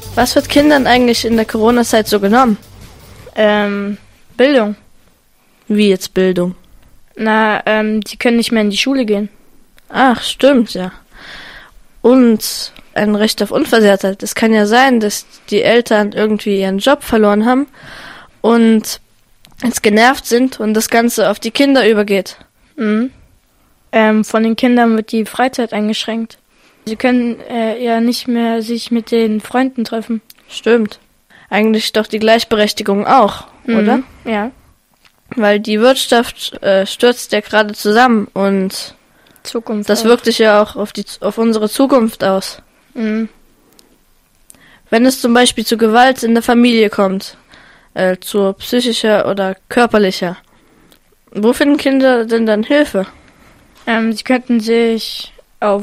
Was wird Kindern eigentlich in der Corona-Zeit so genommen? Bildung. Wie jetzt Bildung? Die können nicht mehr in die Schule gehen. Ach, stimmt, ja. Und ein Recht auf Unversehrtheit. Es kann ja sein, dass die Eltern irgendwie ihren Job verloren haben und jetzt genervt sind und das Ganze auf die Kinder übergeht. Mhm. Von den Kindern wird die Freizeit eingeschränkt. Sie können ja nicht mehr sich mit den Freunden treffen. Stimmt. Eigentlich doch die Gleichberechtigung auch, oder? Ja. Weil die Wirtschaft stürzt ja gerade zusammen und Zukunft. das auch. wirkt sich ja auch auf unsere Zukunft aus. Mhm. Wenn es zum Beispiel zu Gewalt in der Familie kommt, zu psychischer oder körperlicher, wo finden Kinder denn dann Hilfe? Sie könnten sich auf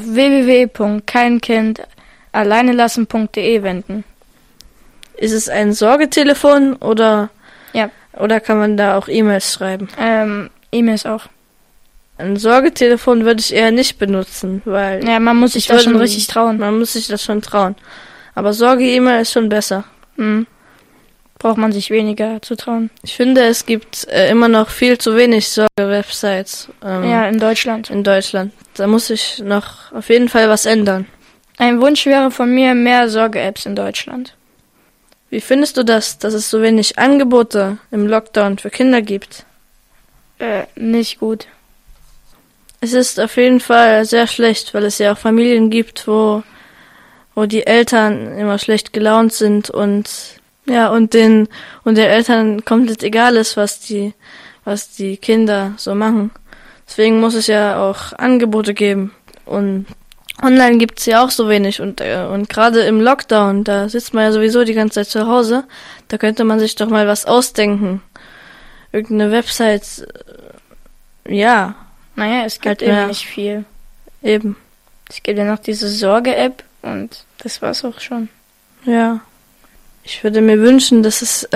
www.keinkindalleinelassen.de wenden. Ist es ein Sorgetelefon oder Ja. kann man da auch E-Mails schreiben? E-Mails auch. Ein Sorgetelefon würde ich eher nicht benutzen, weil Ja, man muss sich da schon richtig trauen. Man muss sich das schon trauen. Aber Sorge-E-Mail ist schon besser. Mhm. Braucht man sich weniger zu trauen. Ich finde, es gibt immer noch viel zu wenig Sorge-Websites Ja, in Deutschland. in Deutschland. Da muss sich noch auf jeden Fall was ändern. Ein Wunsch wäre von mir mehr Sorge-Apps in Deutschland. Wie findest du das, dass es so wenig Angebote im Lockdown für Kinder gibt? Nicht gut. Es ist auf jeden Fall sehr schlecht, weil es ja auch Familien gibt, wo die Eltern immer schlecht gelaunt sind und den Eltern komplett egal ist, was die Kinder so machen. Deswegen muss es ja auch Angebote geben. Und online gibt's ja auch so wenig und gerade im Lockdown, da sitzt man ja sowieso die ganze Zeit zu Hause, da könnte man sich doch mal was ausdenken. Irgendeine Website, ja. Naja, es gibt Halt eben mehr. nicht viel. Eben, Es gibt ja noch diese Sorge-App und das war's auch schon. ja. Ich würde mir wünschen, dass es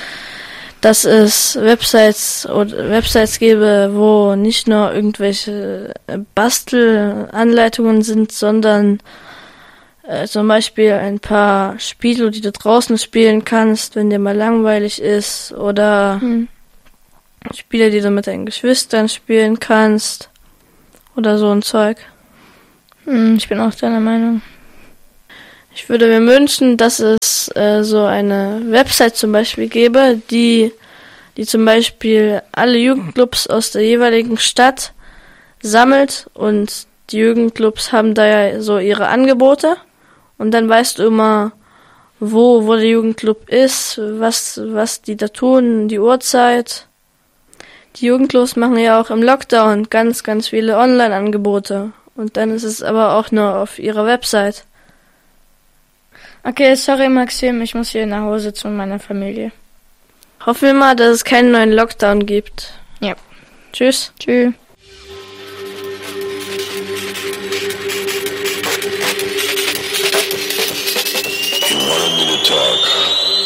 Websites gäbe, wo nicht nur irgendwelche Bastelanleitungen sind, sondern zum Beispiel ein paar Spiele, die du draußen spielen kannst, wenn dir mal langweilig ist, oder Spiele, die du mit deinen Geschwistern spielen kannst, oder so ein Zeug. Ich bin auch deiner Meinung. Ich würde mir wünschen, dass es so eine Website zum Beispiel gäbe, die zum Beispiel alle Jugendclubs aus der jeweiligen Stadt sammelt und die Jugendclubs haben da ja so ihre Angebote und dann weißt du immer, wo der Jugendclub ist, was die da tun, die Uhrzeit. Die Jugendclubs machen ja auch im Lockdown ganz, ganz viele Online-Angebote und dann ist es aber auch nur auf ihrer Website. Okay, sorry Maxim, ich muss hier nach Hause zu meiner Familie. Hoffen wir mal, dass es keinen neuen Lockdown gibt. Ja. Tschüss. Tschüss. You wanted me to talk.